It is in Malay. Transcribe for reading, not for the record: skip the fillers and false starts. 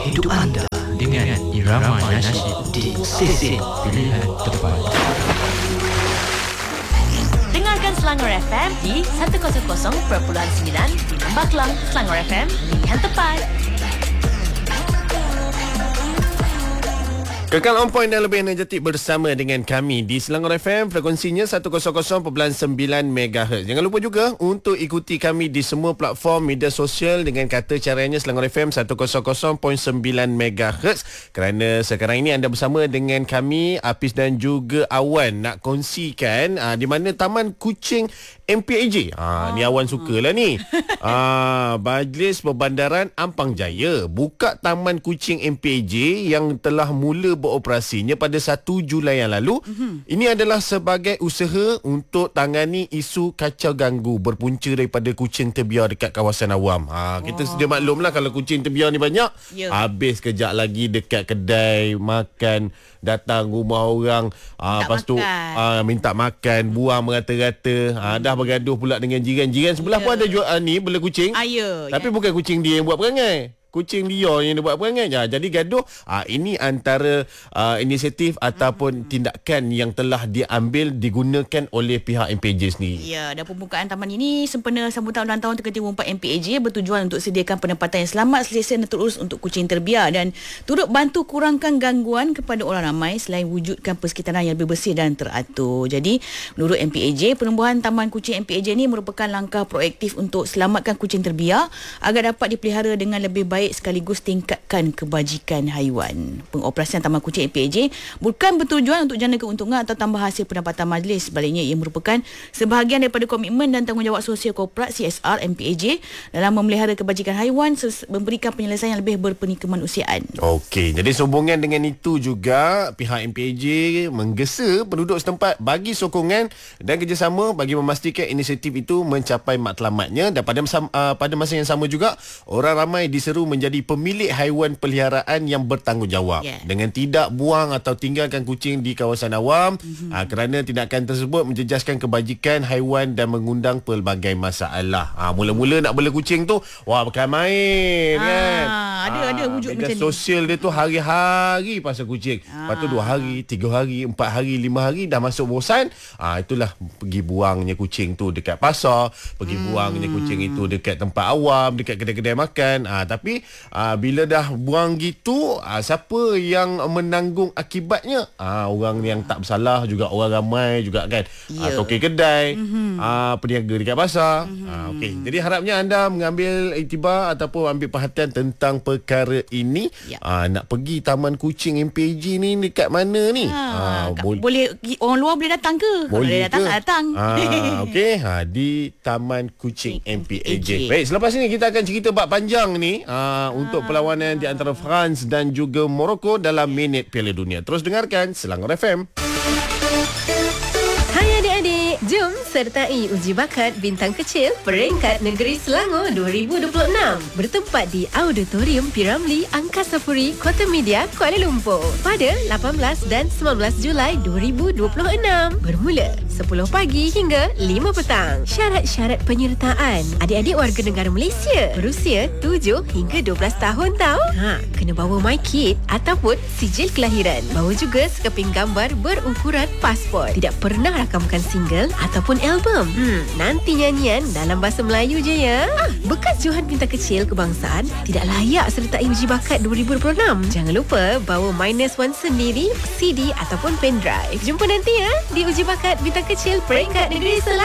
hidup anda dengan irama nasyid di stesen pilihan tepat. Dengarkan Selangor FM di 100.9 di Lembah Kelang. Selangor FM, pilihan tepat. Kekal on point dan lebih energetik bersama dengan kami di Selangor FM, frekuensinya 100.9 MHz. Jangan lupa juga untuk ikuti kami di semua platform media sosial dengan kata caranya Selangor FM 100.9 MHz. Kerana sekarang ini anda bersama dengan kami, Apis dan juga Awan, nak kongsikan di mana Taman Kucing MPAJ. Ni Awan sukalah ni. Majlis Perbandaran Ampang Jaya buka Taman Kucing MPAJ yang telah mula beroperasinya pada 1 Julai yang lalu. Ini adalah sebagai usaha untuk tangani isu kacau ganggu berpunca daripada kucing terbiar dekat kawasan awam. Kita sedia maklumlah kalau kucing terbiar ni banyak, habis kejap lagi dekat kedai makan, datang rumah orang, lepas tu minta makan, buang merata-rata, dah bergaduh pula dengan jiran-jiran sebelah pun ada jual ni bela kucing. Tapi bukan kucing dia yang buat perangai, kucing liar yang dia buat perangai. Jadi gaduh. Ini antara inisiatif ataupun tindakan yang telah diambil, digunakan oleh pihak MPAJ sendiri. Ya, dan pembukaan taman ini sempena sambutan ulang tahun ke-34 MPAJ bertujuan untuk sediakan penempatan yang selamat, selesa dan terurus untuk kucing terbiar dan turut bantu kurangkan gangguan kepada orang ramai selain wujudkan persekitaran yang lebih bersih dan teratur. Jadi, menurut MPAJ, penubuhan Taman Kucing MPAJ ini merupakan langkah proaktif untuk selamatkan kucing terbiar agar dapat dipelihara dengan lebih baik sekaligus tingkatkan kebajikan haiwan. Pengoperasian Taman Kucing MPAJ bukan bertujuan untuk jana keuntungan atau tambah hasil pendapatan majlis. Sebaliknya, ia merupakan sebahagian daripada komitmen dan tanggungjawab sosial korporat CSR MPAJ dalam memelihara kebajikan haiwan, memberikan penyelesaian yang lebih berkemanusiaan. Okey, jadi sehubungan dengan itu juga pihak MPAJ menggesa penduduk setempat bagi sokongan dan kerjasama bagi memastikan inisiatif itu mencapai matlamatnya. Dan pada masa yang sama juga, orang ramai diseru menjadi pemilik haiwan peliharaan yang bertanggungjawab dengan tidak buang atau tinggalkan kucing di kawasan awam, kerana tindakan tersebut menjejaskan kebajikan haiwan dan mengundang pelbagai masalah. Mula-mula nak bela kucing tu bukan main kan. Ada wujud macam ni. Sosial dia tu hari-hari pasal kucing. Lepas tu 2 hari, 3 hari, 4 hari, 5 hari dah masuk bosan. Itulah pergi buangnya kucing tu dekat pasar, pergi buangnya kucing itu dekat tempat awam, dekat kedai-kedai makan. Tapi bila dah buang gitu, siapa yang menanggung akibatnya? Orang yang tak bersalah juga, orang ramai juga kan. Tokey kedai, peniaga dekat pasar. Okey, jadi harapnya anda mengambil iktibar ataupun ambil perhatian tentang perkara ini. Nak pergi Taman Kucing MPAJ ni dekat mana ni? Boleh orang luar boleh datang ke? Boleh datang. Okey, di Taman Kucing MPAJ. Baik, selepas ini kita akan cerita bab panjang ni untuk perlawanan di antara France dan juga Morocco dalam minit Piala Dunia. Terus dengarkan Selangor FM. Hai adik-adik, jom sertai uji bakat bintang kecil peringkat negeri Selangor 2026 bertempat di Auditorium Piramli Angkasa Puri, Kota Media, Kuala Lumpur pada 18 dan 19 Julai 2026 bermula 10 pagi hingga 5 petang. Syarat-syarat penyertaan: adik-adik warga negara Malaysia berusia 7 hingga 12 tahun tau. Kena bawa MyKid ataupun sijil kelahiran. Bawa juga sekeping gambar berukuran pasport. Tidak pernah rakamkan single ataupun album. Nanti nyanyian dalam bahasa Melayu je ya. Bekas johan bintang kecil kebangsaan tidak layak sertai uji bakat 2026. Jangan lupa bawa -1 sendiri, CD ataupun pendrive. Jumpa nanti ya di uji bakat bintang kecil peringkat negeri Selangor.